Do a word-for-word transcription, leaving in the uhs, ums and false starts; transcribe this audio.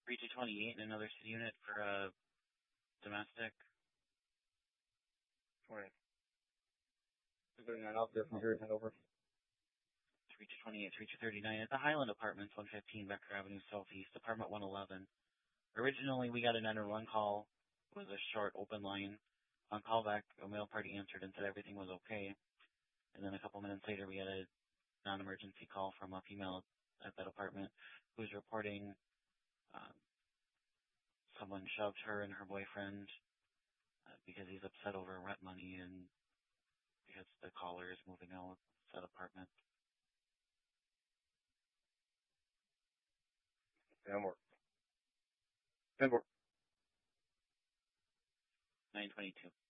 three two twenty-eight and another city unit for uh, domestic. twenty. two thirty-nine out there from here, head over. three two twenty-eight, three two thirty-nine at the Highland Apartments, one fifteen Becker Avenue Southeast, apartment one eleven. Originally, we got a nine one one call. It was a short open line. On callback, a male party answered and said everything was okay. And then a couple minutes later, we had a non-emergency call from a female at that apartment who was reporting um, someone shoved her and her boyfriend uh, because he's upset over rent money and because the caller is moving out of that apartment. ten more. ten more. nine twenty-two.